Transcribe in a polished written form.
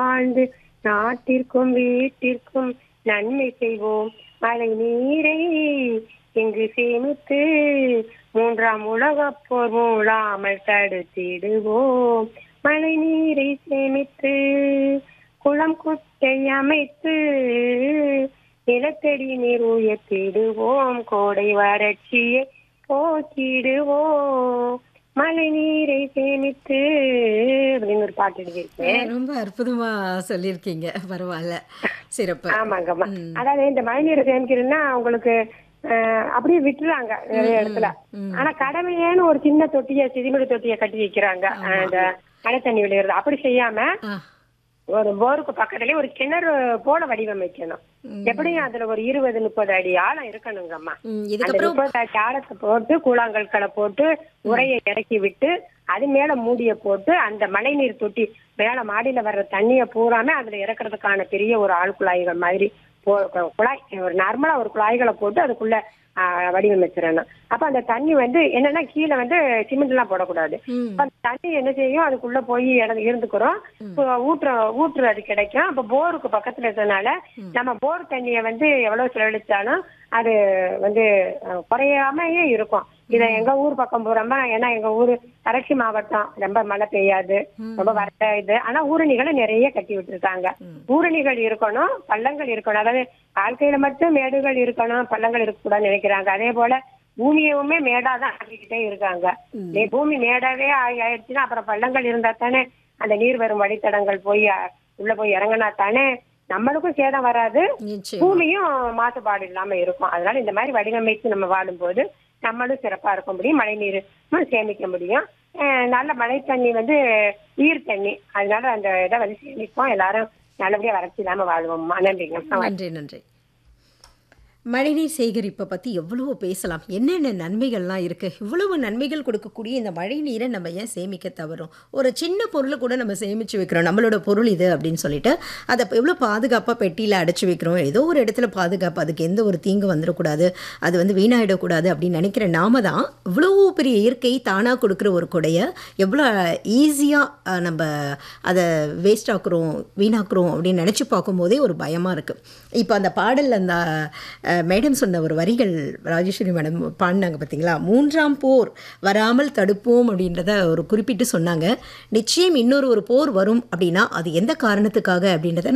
வாழ்ந்து நாட்டிற்கும் வீட்டிற்கும் நன்மை செய்வோம். மழை நீரை இங்கு சேமித்து மூன்றாம் உலகப் போர் மூழாமல் தடுத்திடுவோம். மழை நீரை சேமித்து குளம் குட்டை அமைத்து நிலத்தடி நீர் உயர்த்திடுவோம். கோடை வறட்சியை போக்கிடுவோம். மழை நீரை சேமித்து அப்படின்னு ஒரு பாட்டு எழுதியிருக்கேன். ரொம்ப அற்புதமா சொல்லியிருக்கீங்க. பரவாயில்ல. சிறப்பு. ஆமாங்கம்மா. அதாவது இந்த மழை நீரை சேமிக்கிறதுன்னா உங்களுக்கு அப்படியே விட்டுறாங்க நிறைய இடத்துல. ஆனா கடமையேன்னு ஒரு சின்ன தொட்டிய சிதிமிடி தொட்டிய கட்டி வைக்கிறாங்க அந்த மழை தண்ணி விழுகிறது. அப்படி செய்யாம ஒரு போருக்கு பக்கத்துலயே ஒரு கிணறு போல வடிவமைக்கணும். எப்படியும் அதுல ஒரு 20-30 அடி ஆழம் இருக்கணுங்கம்மா. அந்த 30 அடி ஆழத்தை போட்டு கூழாங்கற்களை போட்டு உரையை இறக்கி விட்டு அது மேல மூடிய போட்டு அந்த மழை நீர் தொட்டி மேல மாடியில வர்ற தண்ணிய பூராம அதுல இறக்குறதுக்கான பெரிய ஒரு ஆள் குழாய்கள் மாதிரி குழாய் ஒரு நார்மலா ஒரு குழாய்களை போட்டு அதுக்குள்ள வடிவமைச்சிடணும். அப்ப அந்த தண்ணி என்னன்னா கீழே சிமெண்ட் எல்லாம் போடக்கூடாது. அந்த தண்ணி என்ன செய்யும் அதுக்குள்ள போய் இருந்துக்கிறோம். ஊற்று அது கிடைக்கும். அப்ப போருக்கு பக்கத்துல இருக்கிறதுனால நம்ம போர் தண்ணிய எவ்வளவு செலவழிச்சாலும் அது குறையாமையே இருக்கும். இத எங்க ஊர் பக்கம் போறோமா, ஏன்னா எங்க ஊரு கரைச்சி மாவட்டம், ரொம்ப மழை பெய்யாது, ரொம்ப வறட்ட இது. ஆனா ஊரணிகளை நிறைய கட்டி விட்டுருக்காங்க. ஊரணிகள் இருக்கணும், பள்ளங்கள் இருக்கணும். அதாவது வாழ்க்கையில மட்டும் மேடுகள் இருக்கணும், பள்ளங்கள் இருக்கக்கூடாதுன்னு நினைக்கிறாங்க. அதே போல பூமியவுமே மேடாதான் ஆக்கிக்கிட்டே இருக்காங்க. பூமி மேடாவே ஆயிடுச்சுன்னா அப்புறம் பள்ளங்கள் இருந்தா தானே அந்த நீர் வரும் வழித்தடங்கள் போய் உள்ள போய் இறங்கினா தானே நம்மளுக்கும் சேதம் வராது, பூமியும் மாசுபாடு இல்லாம இருக்கும். அதனால இந்த மாதிரி வடிவமைத்து நம்ம வாழும்போது நம்மளும் சிறப்பா இருக்க முடியும், மழை நீர் சேமிக்க முடியும். நல்ல மழை தண்ணி நீர் தண்ணி, அதனால அந்த இதை சேமிப்போம். எல்லாரும் நல்லபடியா வறட்சி இல்லாம வாழ்வோம்மா. நன்றிங்க. நன்றி நன்றி. மழைநீர் சேகரிப்பை பற்றி எவ்வளவோ பேசலாம். என்னென்ன நன்மைகள்லாம் இருக்குது. இவ்வளவு நன்மைகள் கொடுக்கக்கூடிய இந்த மழை நீரை நம்ம ஏன் சேமிக்க தவறோம்? ஒரு சின்ன பொருளை கூட நம்ம சேமித்து வைக்கிறோம், நம்மளோட பொருள் இது அப்படின்னு சொல்லிட்டு அதை எவ்வளோ பாதுகாப்பாக பெட்டியில் அடைச்சி வைக்கிறோம். ஏதோ ஒரு இடத்துல பாதுகாப்பு, அதுக்கு எந்த ஒரு தீங்கு வந்துடக்கூடாது, அது வீணாயிடக்கூடாது அப்படின்னு நினைக்கிற நாம தான் இவ்வளோ பெரிய இயற்கை தானாக கொடுக்குற ஒரு கொடையை எவ்வளோ ஈஸியாக நம்ம அதை வேஸ்ட் ஆக்குறோம், வீணாக்குறோம் அப்படின்னு நினச்சி பார்க்கும்போதே ஒரு பயமாக இருக்குது. இப்போ அந்த பாடலில் அந்த மேடம் சொன்ன ஒரு வரிகள் ராஜேஸ்வரி மேடம் பாடினாங்க பார்த்தீங்களா, 3ஆம் போர் வராமல் தடுப்போம் அப்படின்றத ஒரு குறிப்பிட்டு சொன்னாங்க. நிச்சயம் இன்னொரு போர் வரும் அப்படின்னா அது எந்த காரணத்துக்காக அப்படின்றத